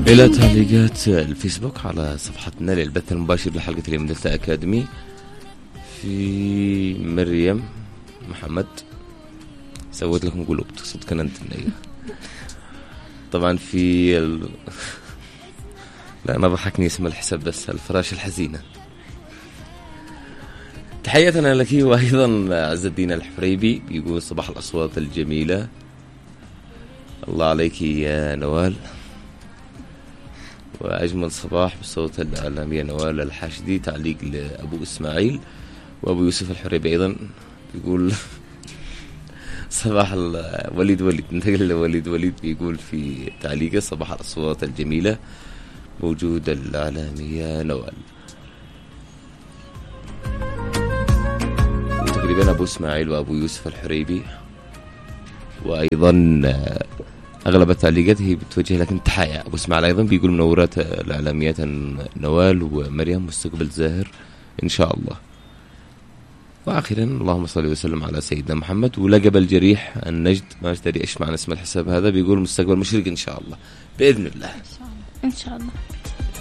إلى تعليقات الفيسبوك على صفحتنا للبث المباشر لحلقة اليوم دلتا أكاديمي. في مريم محمد سويت لكم قلوب تقصد كننت طبعا في لا أنا ضحكني اسم الحساب بس الفراش الحزينة. تحياتنا لك. وأيضا عز الدين الحفريبي بيقول صباح الأصوات الجميلة، الله عليك يا نوال، وأجمل صباح بالصوت الإعلامية نوال الحاشدي. تعليق لأبو إسماعيل. وأبو يوسف الحريبي أيضا بيقول صباح وليد ننتقل لوليد بيقول في تعليقه صباح الأصوات الجميلة موجود الإعلامية نوال. وتقريبا أبو إسماعيل وأبو يوسف الحريبي وأيضا أغلب التعليقات هي بتوجه لك تحايا. أبو إسماعيل أيضا بيقول منورات الإعلاميات نوال ومريم، مستقبل زاهر إن شاء الله. وآخرا اللهم صل وسلم على سيدنا محمد. ولقب الجريح النجد ما أدري إيش معنى اسم الحساب هذا، بيقول مستقبل مشرق إن شاء الله بإذن الله إن شاء الله.